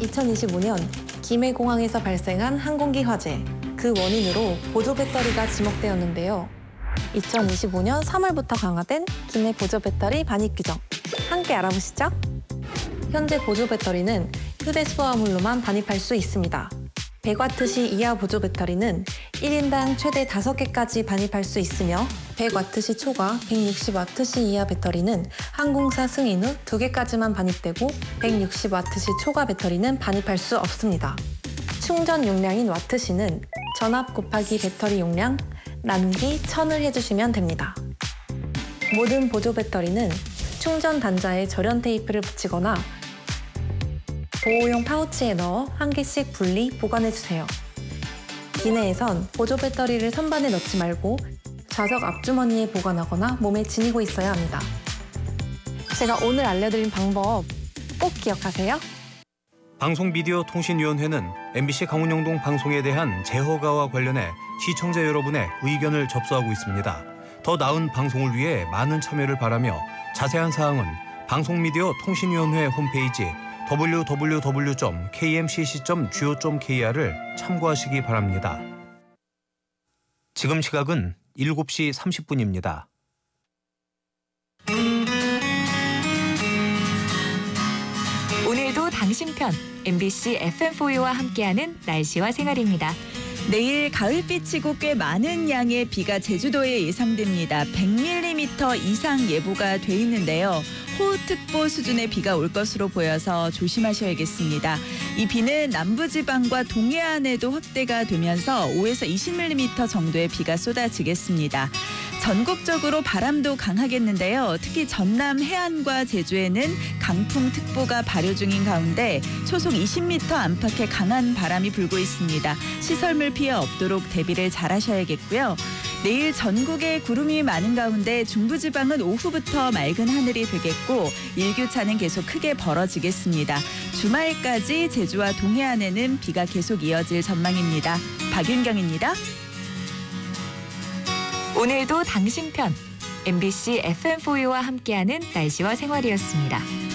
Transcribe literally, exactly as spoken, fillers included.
이천이십오 년 김해공항에서 발생한 항공기 화재, 그 원인으로 보조 배터리가 지목되었는데요. 이천이십오 년 삼월부터 강화된 기내 보조 배터리 반입 규정, 함께 알아보시죠. 현재 보조 배터리는 휴대 수화물로만 반입할 수 있습니다. 백 와트시 이하 보조 배터리는 일 인당 최대 다섯 개까지 반입할 수 있으며 백 와트시 초과 백육십 와트시 이하 배터리는 항공사 승인 후 두 개까지만 반입되고 백육십 와트시 초과 배터리는 반입할 수 없습니다. 충전 용량인 와트시는 전압 곱하기 배터리 용량 나누기 천을 해주시면 됩니다. 모든 보조 배터리는 충전 단자에 절연 테이프를 붙이거나 보호용 파우치에 넣어 한 개씩 분리 보관해주세요. 기내에선 보조 배터리를 선반에 넣지 말고 좌석 앞주머니에 보관하거나 몸에 지니고 있어야 합니다. 제가 오늘 알려드린 방법 꼭 기억하세요. 방송미디어통신위원회는 엠비씨 강원영동 방송에 대한 재허가와 관련해 시청자 여러분의 의견을 접수하고 있습니다. 더 나은 방송을 위해 많은 참여를 바라며 자세한 사항은 방송미디어통신위원회 홈페이지 더블유 더블유 더블유 점 케이엠씨씨 점 지오 점 케이알을 참고하시기 바랍니다. 지금 시각은 일곱 시 삼십 분입니다. 오늘도 당신 편 엠비씨 에프엠포유와 함께하는 날씨와 생활입니다. 내일 가을비치고 꽤 많은 양의 비가 제주도에 예상됩니다. 백 밀리미터 이상 예보가 돼 있는데요. 호우특보 수준의 비가 올 것으로 보여서 조심하셔야겠습니다. 이 비는 남부지방과 동해안에도 확대가 되면서 오에서 이십 밀리미터 정도의 비가 쏟아지겠습니다. 전국적으로 바람도 강하겠는데요. 특히 전남 해안과 제주에는 강풍특보가 발효 중인 가운데 초속 이십 미터 안팎의 강한 바람이 불고 있습니다. 시설물 피해 없도록 대비를 잘 하셔야겠고요. 내일 전국에 구름이 많은 가운데 중부지방은 오후부터 맑은 하늘이 되겠고 일교차는 계속 크게 벌어지겠습니다. 주말까지 제주와 동해안에는 비가 계속 이어질 전망입니다. 박윤경입니다. 오늘도 당신 편 엠비씨 에프엠포유와 함께하는 날씨와 생활이었습니다.